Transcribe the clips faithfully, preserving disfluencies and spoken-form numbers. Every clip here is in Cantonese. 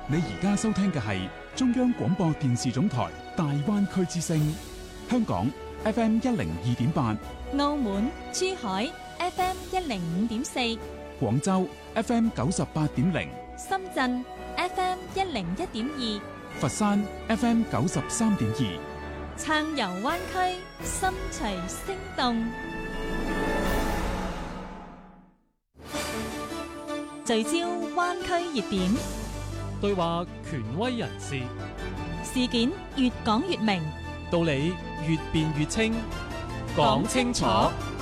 你而家收聽嘅係中央廣播電視總台大灣區之聲，香港 F M 一零二點八， 澳門珠海 F M 一零五點四， 廣州 F M 九十八點零， 深圳 F M 一零一點二， 佛山 F M 九十三點二， 暢遊灣區，心隨聲動，聚焦灣區熱點， 對話權威人士， 事件越講越明， 道理越辯越清，講清楚，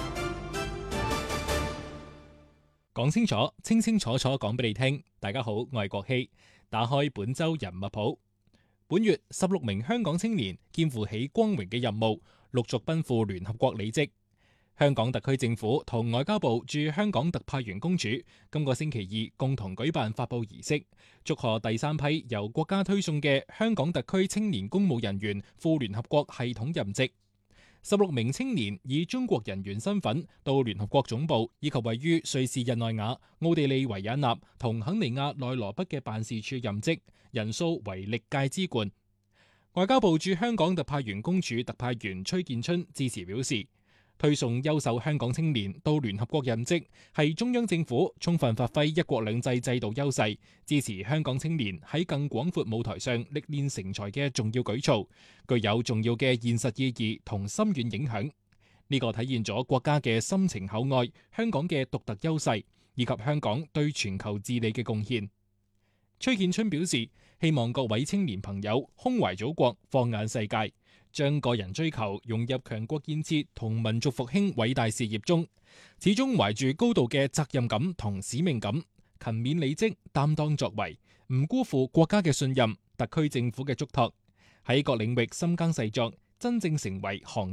講清楚，清清楚楚講俾你聽。大家好，我係國希。打開本周人物譜，本月十六名香港青年肩負起光榮嘅任務，陸續奔赴聯合國履職。香港特區政府同外交部駐香港特派員公署今個星期二共同舉辦發佈儀式，祝賀第三批由國家推送嘅香港特區青年公務人員赴聯合國系統任職。十六名青年以中國人員身份到聯合國總部以及位於瑞士日內瓦、奧地利維也納同肯尼亞內羅畢嘅辦事處任職，人數為歷屆之冠。外交部駐香港特派員公署特派員崔建春致辭表示，推送優秀香港青年到聯合國任職，係中央政府充分發揮一國兩制制度優勢，支持香港青年喺更廣闊舞台上歷練成才嘅重要舉措，具有重要嘅現實意義同深遠影響。呢個體現咗國家嘅深情厚愛，香港嘅獨特優勢，以及香港對全球治理嘅貢獻。崔建春表示，希望各位青年朋友胸懷祖國，放眼世界，將個人追求融入強國建設同民族復興偉大事業中，始終懷住高度嘅責任感同使命感，勤勉履職，擔當作為，唔辜負國家嘅信任、特區政府嘅囑託，喺各領域深耕細作，真正成為行